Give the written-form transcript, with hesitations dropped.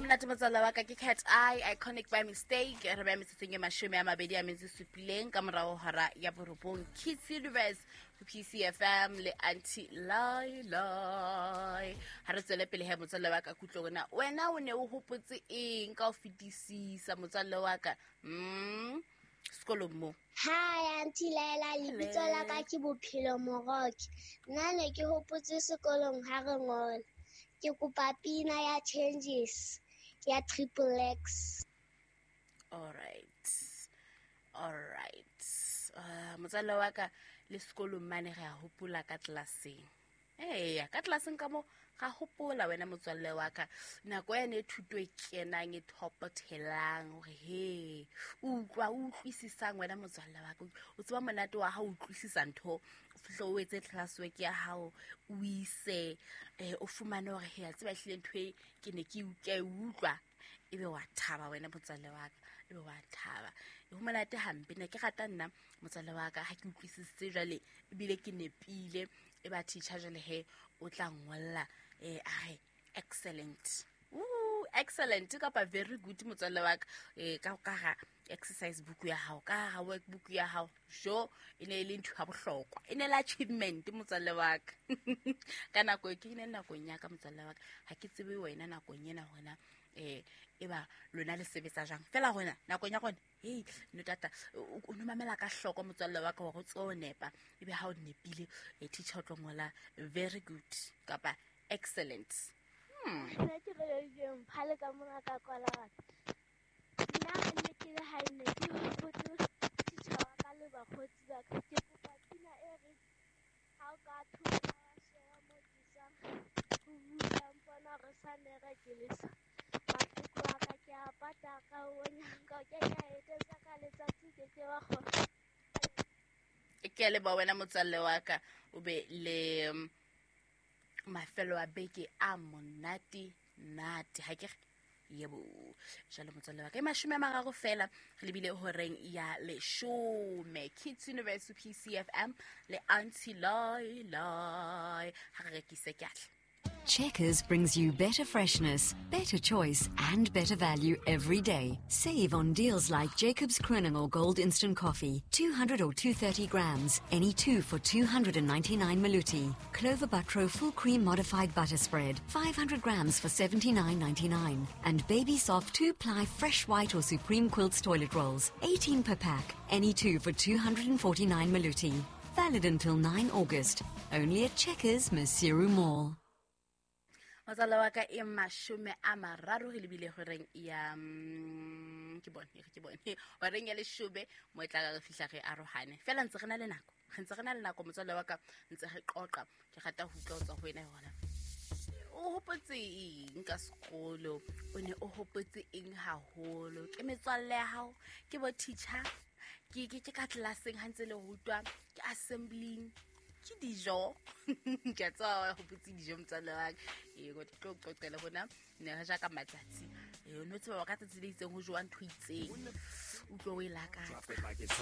monate motswalle wa ka ke Cat Eye Iconic by Mistake re ba metsetseng e 27 ka morao hara ya borobong Kids Universe ho PCFM le Auntie Lai Lai ha re tswele pele he motswalle wa ka kutlongona wena o ne o hopotse eng ka o fetisisa motswalle wa ka sekolong mo. Hi Auntie Laila, lebitso la ka ke Bophelo Moroki. Nna ne ke hopotse sekolong ha re ngola. Ke kopa pina ya Changes ya Triple X. Alright. Motswalle wa ka le sekolong mane re a hopola ka tlelaseng. Ka tlelaseng ka mo ga hopola wena motswalle wa ka nako ya ne thuto e kenang e thopothelang hore he utlwisisang wena motswalle wa ka o tseba monate wa ha o utlwisisa ntho o fihla o etse classwork ya hao o ise o fumane hore he a tseba hlile ntho e ke ne ke utlwa ebe wa thaba wena motswalle wa ka ebe wa thaba ho monate hampe ne ke rata nna motswalle wa ka ha ke utlwisisitse jwale ebile ke nepile e ba teacher jwale he o tla ngolla excellent excellent kapa very good motswalle wa ka ka ga exercise book ya hao ka ga workbook ya hao jo ene le ntho ya bohlokwa ene la achievement motswalle wa ka ka nako ke ine nako nya ka motswalle wa ka ha ke tsebe wena nako nyena hona eba lona le sebetsa jang fela hona nako nya gone no tata o no mamela ka hloko motswalle wa ka wa go tsonepa ebe ha o nepile teacher o tlo ngola very good kapa excellent Nna ke re jeng phale ka mona ka kwala nna ne ke le ha ne ke hopotse teacher wa ka le bakgotsi ba ka ke kopa pina e re ha o ka thusa wa sheba mo disang ho bua mpona re sa ne re ke lesa makuku wa ka ke a pata ka o nyanga ke ya etsa ka letsatsi ke wa go ke le ba wena motswalle wa ka o be le mafelo a beke a monate ha ke yebo jalo motswalle wa ka 30 fela re lebile horeng ya le shome Kids Universe PCFM le Auntie Lai Lai ha re ke se kahle. Checkers brings you better freshness, better choice, and better value every day. Save on deals like Jacob's Kronenl Gold Instant Coffee, 200 or 230 grams, any 2 for 299 Maluti. Clover Butro Full Cream Modified Butter Spread, 500 grams for 79.99. And Baby Soft 2-ply Fresh White or Supreme Quilts Toilet Rolls, 18 per pack, any 2 for 249 Maluti. Valid until 9 August. Only at Checkers, Masiru Mall. Motswalle wa ka e 30 re lebile horeng ya ke bone horeng ya le shube mo tla ga fihla ge arohane fela ntse rena le nako motswalle wa ka ntse re qoqa ke gata ho utlwa tswa ho ena yona o hopotse eng ka sekolo o ne o hopotse eng haholo ke metswalle ya hao ke bo teacher ke ka classeng hantse le rutwa ke assembling ke dijo ke tswa go putsi dijo mtsale wa go tlo bona ne ga ka matsatsi no tswa ka tsatsi le itseng go jwa ntho itseng o tlo e laka